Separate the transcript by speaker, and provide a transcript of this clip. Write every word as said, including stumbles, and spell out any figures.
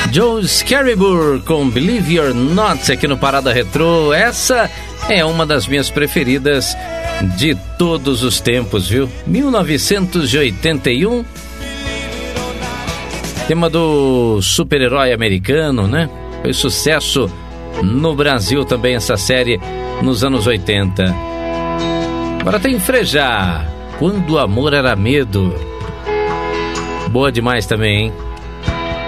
Speaker 1: Joe Scarborough com Believe You're Not aqui no Parada Retrô. Essa é uma das minhas preferidas de todos os tempos, viu? mil novecentos e oitenta e um, tema do super-herói americano, né? Foi sucesso no Brasil também essa série nos anos oitenta. Agora tem Frejá, Quando o Amor Era Medo. Boa demais também, hein?